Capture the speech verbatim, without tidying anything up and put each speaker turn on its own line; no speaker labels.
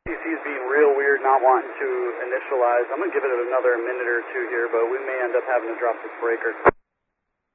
C C is being real weird, not wanting to initialize. I'm going to give it another minute or two here, but we may end up having to drop this breaker.